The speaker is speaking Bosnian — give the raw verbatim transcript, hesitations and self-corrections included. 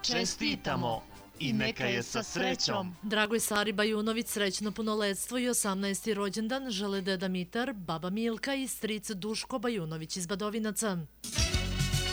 čestitamo i neka je sa srećom. Dragoj Sari Bajunović srećno punoletstvo i osamnaesti rođendan žele deda Mitar, baba Milka i stric Duško Bajunović iz Badovinaca.